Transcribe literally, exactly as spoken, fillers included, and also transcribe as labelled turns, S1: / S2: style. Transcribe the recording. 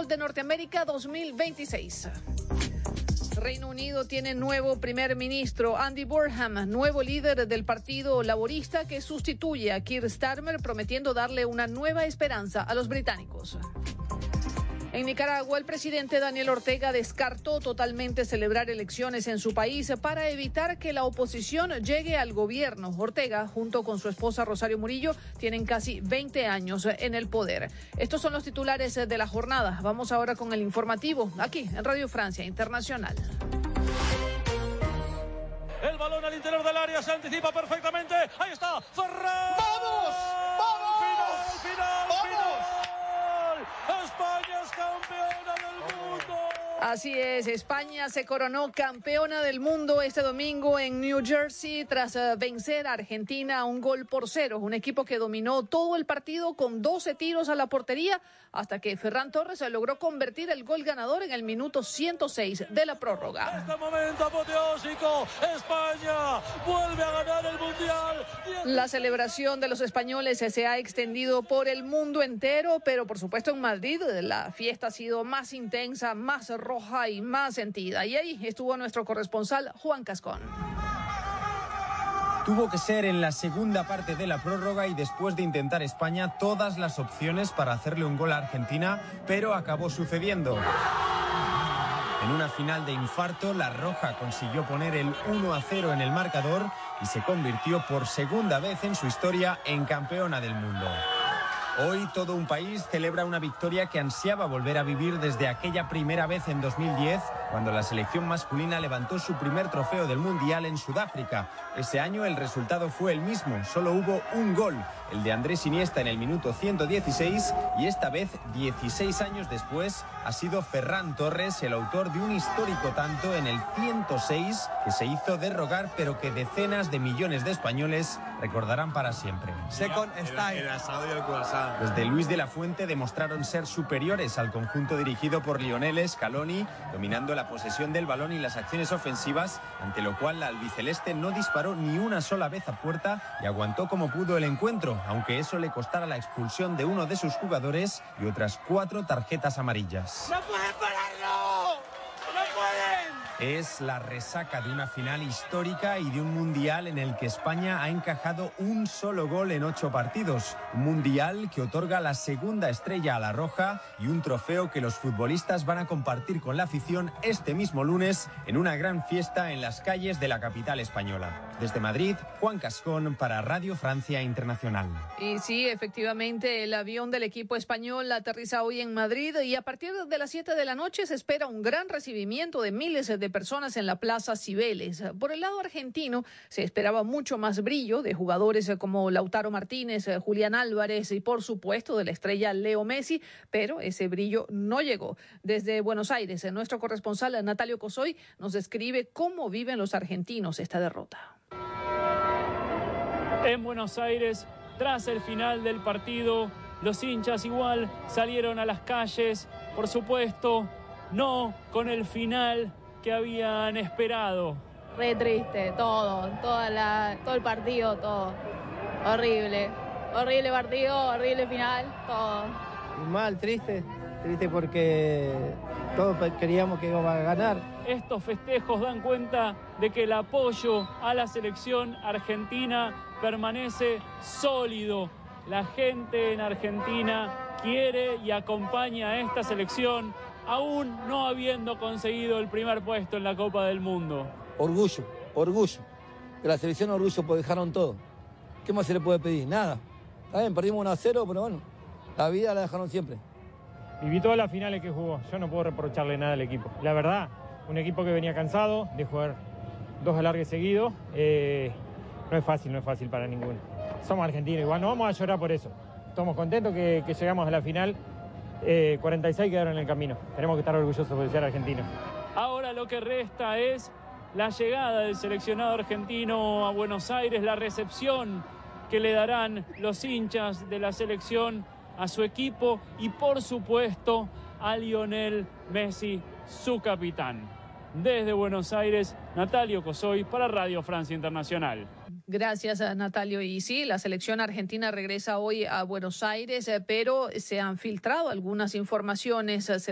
S1: Fútbol de Norteamérica dos mil veintiséis. Reino Unido tiene nuevo primer ministro, Andy Burnham, nuevo líder del Partido Laborista que sustituye a Keir Starmer, prometiendo darle una nueva esperanza a los británicos. En Nicaragua, el presidente Daniel Ortega descartó totalmente celebrar elecciones en su país para evitar que la oposición llegue al gobierno. Ortega, junto con su esposa Rosario Murillo, tienen casi veinte años en el poder. Estos son los titulares de la jornada. Vamos ahora con el informativo, aquí en Radio Francia Internacional.
S2: El balón al interior del área se anticipa perfectamente. Ahí está, Ferran.
S3: ¡Vamos! ¡Vamos!
S2: ¡Final, final,
S3: ¡Vamos!
S2: final! ¡España es campeona del mundo!
S1: Así es, España se coronó campeona del mundo este domingo en New Jersey tras uh, vencer a Argentina un gol por cero. Un equipo que dominó todo el partido con doce tiros a la portería hasta que Ferran Torres logró convertir el gol ganador en el minuto ciento seis de la prórroga.
S2: Este momento apoteósico, España vuelve a ganar el Mundial.
S1: La celebración de los españoles se ha extendido por el mundo entero, pero por supuesto en Madrid la fiesta ha sido más intensa, más roja y más sentida. Y ahí estuvo nuestro corresponsal Juan Cascón.
S4: Tuvo que ser en la segunda parte de la prórroga y después de intentar España todas las opciones para hacerle un gol a Argentina, pero acabó sucediendo. En una final de infarto, la Roja consiguió poner el uno a cero en el marcador y se convirtió por segunda vez en su historia en campeona del mundo. Hoy todo un país celebra una victoria que ansiaba volver a vivir desde aquella primera vez en dos mil diez, cuando la selección masculina levantó su primer trofeo del Mundial en Sudáfrica. Ese año el resultado fue el mismo, solo hubo un gol, el de Andrés Iniesta en el minuto ciento dieciséis, y esta vez, dieciséis años después, ha sido Ferran Torres el autor de un histórico tanto en el ciento seis que se hizo de rogar, pero que decenas de millones de españoles recordarán para siempre.
S3: Second style.
S5: El asado y el croissant.
S4: Desde Luis de la Fuente demostraron ser superiores al conjunto dirigido por Lionel Scaloni, dominando la posesión del balón y las acciones ofensivas, ante lo cual la albiceleste no disparó ni una sola vez a puerta y aguantó como pudo el encuentro, aunque eso le costara la expulsión de uno de sus jugadores y otras cuatro tarjetas amarillas.
S2: ¡No pueden pararlo! ¡No pueden!
S4: Es la resaca de una final histórica y de un mundial en el que España ha encajado un solo gol en ocho partidos. Un mundial que otorga la segunda estrella a la Roja y un trofeo que los futbolistas van a compartir con la afición este mismo lunes en una gran fiesta en las calles de la capital española. Desde Madrid, Juan Cascón para Radio Francia Internacional.
S1: Y sí, efectivamente, el avión del equipo español aterriza hoy en Madrid y a partir de las siete de la noche se espera un gran recibimiento de miles de personas en la Plaza Cibeles. Por el lado argentino se esperaba mucho más brillo de jugadores como Lautaro Martínez, Julián Álvarez y por supuesto de la estrella Leo Messi, pero ese brillo no llegó. Desde Buenos Aires, nuestro corresponsal Natalio Cosoy nos describe cómo viven los argentinos esta derrota.
S6: En Buenos Aires, tras el final del partido, los hinchas igual salieron a las calles, por supuesto, no con el final que habían esperado.
S7: Re triste, todo, toda la, todo el partido, todo. Horrible, horrible partido, horrible final, todo.
S8: Mal, triste, triste porque todos queríamos que íbamos a ganar.
S6: Estos festejos dan cuenta de que el apoyo a la selección argentina permanece sólido. La gente en Argentina quiere y acompaña a esta selección, aún no habiendo conseguido el primer puesto en la Copa del Mundo.
S8: Orgullo, orgullo. De la selección orgullo, pues dejaron todo. ¿Qué más se le puede pedir? Nada. Está bien, perdimos uno a cero, pero bueno, la vida la dejaron siempre.
S9: Viví todas las finales que jugó. Yo no puedo reprocharle nada al equipo. La verdad, un equipo que venía cansado de jugar dos alargues seguidos. Eh, no es fácil, no es fácil para ninguno. Somos argentinos, igual no vamos a llorar por eso. Estamos contentos que, que llegamos a la final. Eh, cuarenta y seis quedaron en el camino. Tenemos que estar orgullosos de ser argentinos.
S6: Ahora lo que resta es la llegada del seleccionado argentino a Buenos Aires, la recepción que le darán los hinchas de la selección a su equipo y por supuesto a Lionel Messi, su capitán. Desde Buenos Aires, Natalio Cosoy para Radio Francia Internacional.
S1: Gracias, Natalio. Y sí, la selección argentina regresa hoy a Buenos Aires, pero se han filtrado algunas informaciones